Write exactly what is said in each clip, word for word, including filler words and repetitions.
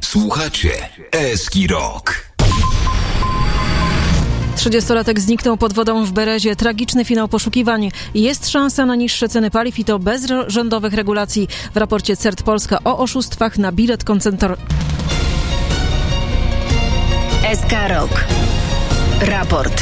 Słuchacie Eski Rock. trzydziestolatek zniknął pod wodą w Berezie. Tragiczny finał poszukiwań. Jest szansa na niższe ceny paliw i to bez rządowych regulacji. W raporcie C E R T Polska o oszustwach na bilet koncentrator. S K Rock. Raport.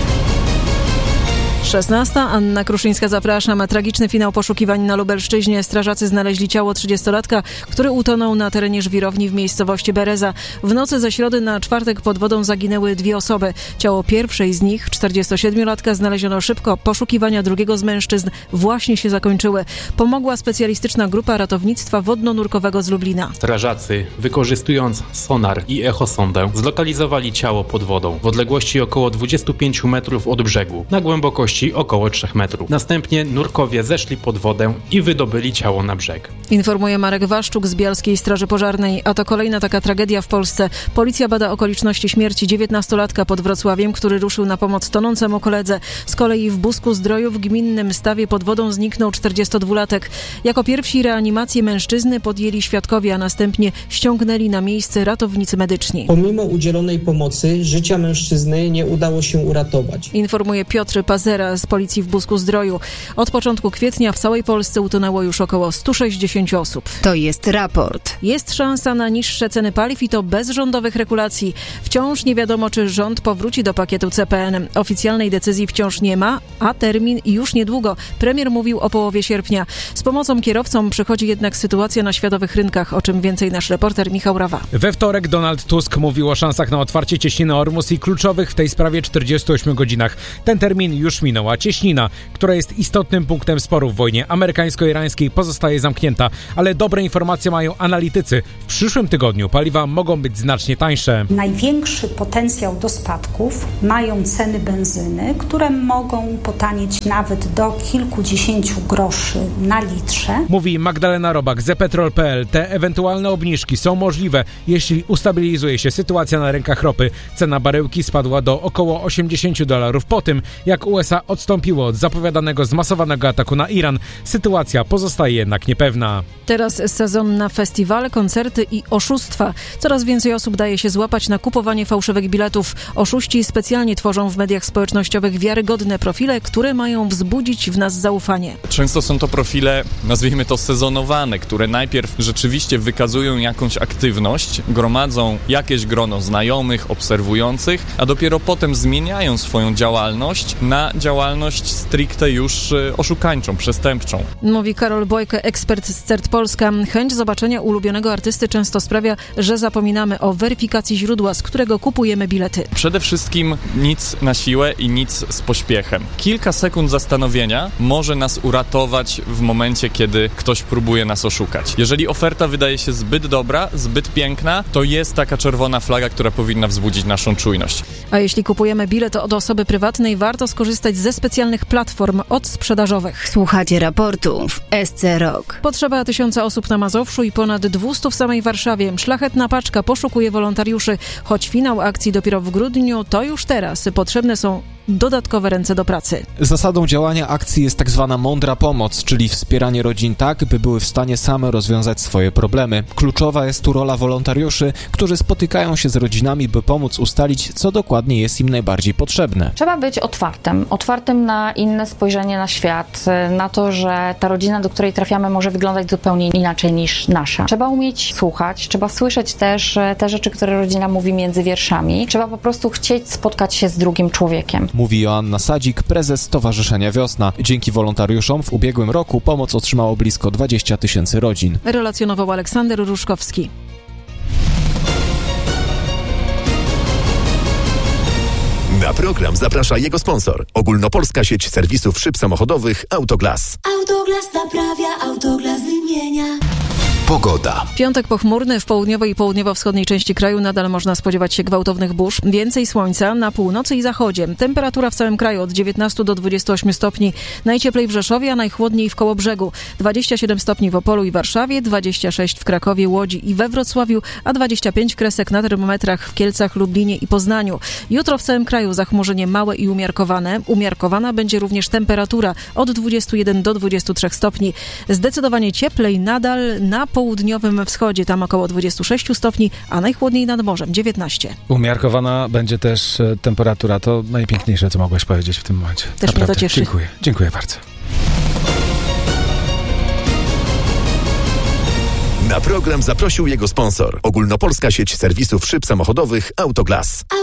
szesnasta. Anna Kruszyńska, zapraszam. Tragiczny finał poszukiwań na Lubelszczyźnie. Strażacy znaleźli ciało trzydziestolatka, który utonął na terenie żwirowni w miejscowości Bereza. W nocy ze środy na czwartek pod wodą zaginęły dwie osoby. Ciało pierwszej z nich, czterdziestosiedmiolatka, znaleziono szybko. Poszukiwania drugiego z mężczyzn właśnie się zakończyły. Pomogła specjalistyczna grupa ratownictwa wodno-nurkowego z Lublina. Strażacy, wykorzystując sonar i echosondę, zlokalizowali ciało pod wodą w odległości około dwudziestu pięciu metrów od brzegu, na głębokości około trzech metrów. Następnie nurkowie zeszli pod wodę i wydobyli ciało na brzeg. Informuje Marek Waszczuk z Bialskiej Straży Pożarnej. A to kolejna taka tragedia w Polsce. Policja bada okoliczności śmierci dziewiętnastolatka pod Wrocławiem, który ruszył na pomoc tonącemu koledze. Z kolei w Busku-Zdroju w gminnym Stawie pod wodą zniknął czterdziestodwulatek. Jako pierwsi reanimację mężczyzny podjęli świadkowie, a następnie ściągnęli na miejsce ratownicy medyczni. Pomimo udzielonej pomocy życia mężczyzny nie udało się uratować. Informuje Piotr Pazera z policji w Busku-Zdroju. Od początku kwietnia w całej Polsce utonęło już około stu sześćdziesięciu osób. To jest raport. Jest szansa na niższe ceny paliw i to bez rządowych regulacji. Wciąż nie wiadomo, czy rząd powróci do pakietu C P N. Oficjalnej decyzji wciąż nie ma, a termin już niedługo. Premier mówił o połowie sierpnia. Z pomocą kierowcom przychodzi jednak sytuacja na światowych rynkach, o czym więcej nasz reporter Michał Rawa. We wtorek Donald Tusk mówił o szansach na otwarcie cieśniny Ormus i kluczowych w tej sprawie czterdziestu ośmiu godzinach. Ten termin już minął, a cieśnina, która jest istotnym punktem sporu w wojnie amerykańsko-irańskiej, pozostaje zamknięta. Ale dobre informacje mają analitycy. W przyszłym tygodniu paliwa mogą być znacznie tańsze. Największy potencjał do spadków mają ceny benzyny, które mogą potanieć nawet do kilkudziesięciu groszy na litrze. Mówi Magdalena Robak z ePetrol kropka p l. Te ewentualne obniżki są możliwe, jeśli ustabilizuje się sytuacja na rynkach ropy. Cena baryłki spadła do około osiemdziesięciu dolarów po tym, jak U S A odstąpiło od zapowiadanego zmasowanego ataku na Iran. Sytuacja pozostaje jednak niepewna. Teraz sezon na festiwale, koncerty i oszustwa. Coraz więcej osób daje się złapać na kupowanie fałszywych biletów. Oszuści specjalnie tworzą w mediach społecznościowych wiarygodne profile, które mają wzbudzić w nas zaufanie. Często są to profile, nazwijmy to sezonowane, które najpierw rzeczywiście wykazują jakąś aktywność, gromadzą jakieś grono znajomych, obserwujących, a dopiero potem zmieniają swoją działalność na działalność stricte już oszukańczą, przestępczą. Mówi Karol Bojke, ekspert z C E R T Polska. Chęć zobaczenia ulubionego artysty często sprawia, że zapominamy o weryfikacji źródła, z którego kupujemy bilety. Przede wszystkim nic na siłę i nic z pośpiechem. Kilka sekund zastanowienia może nas uratować w momencie, kiedy ktoś próbuje nas oszukać. Jeżeli oferta wydaje się zbyt dobra, zbyt piękna, to jest taka czerwona flaga, która powinna wzbudzić naszą czujność. A jeśli kupujemy bilet od osoby prywatnej, warto skorzystać ze specjalnych platform odsprzedażowych. Słuchacie raportu w S C Rock. Potrzeba tysiąca osób na Mazowszu i ponad dwustu w samej Warszawie. Szlachetna paczka poszukuje wolontariuszy. Choć finał akcji dopiero w grudniu, to już teraz potrzebne są dodatkowe ręce do pracy. Zasadą działania akcji jest tak zwana mądra pomoc, czyli wspieranie rodzin tak, by były w stanie same rozwiązać swoje problemy. Kluczowa jest tu rola wolontariuszy, którzy spotykają się z rodzinami, by pomóc ustalić, co dokładnie jest im najbardziej potrzebne. Trzeba być otwartym, otwartym na inne spojrzenie na świat, na to, że ta rodzina, do której trafiamy, może wyglądać zupełnie inaczej niż nasza. Trzeba umieć słuchać, trzeba słyszeć też te rzeczy, które rodzina mówi między wierszami. Trzeba po prostu chcieć spotkać się z drugim człowiekiem. Mówi Joanna Sadzik, prezes Stowarzyszenia Wiosna. Dzięki wolontariuszom w ubiegłym roku pomoc otrzymało blisko dwadzieścia tysięcy rodzin. Relacjonował Aleksander Ruszkowski. Na program zaprasza jego sponsor. Ogólnopolska sieć serwisów szyb samochodowych Autoglas. Autoglas naprawia, Autoglas wymienia. Pogoda. Piątek pochmurny, w południowej i południowo-wschodniej części kraju nadal można spodziewać się gwałtownych burz. Więcej słońca na północy i zachodzie. Temperatura w całym kraju od dziewiętnastu do dwudziestu ośmiu stopni. Najcieplej w Rzeszowie, a najchłodniej w Kołobrzegu. dwadzieścia siedem stopni w Opolu i Warszawie, dwadzieścia sześć w Krakowie, Łodzi i we Wrocławiu, a dwadzieścia pięć kresek na termometrach w Kielcach, Lublinie i Poznaniu. Jutro w całym kraju zachmurzenie małe i umiarkowane. Umiarkowana będzie również temperatura od dwudziestu jeden do dwudziestu trzech stopni. Zdecydowanie cieplej nadal na południowym wschodzie, tam około dwadzieścia sześć stopni, a najchłodniej nad morzem dziewiętnaście. Umiarkowana będzie też e, temperatura. To najpiękniejsze, co mogłeś powiedzieć w tym momencie. Też Naprawdę. mnie to cieszy. Dziękuję. Dziękuję bardzo. Na program zaprosił jego sponsor. Ogólnopolska sieć serwisów szyb samochodowych Autoglas.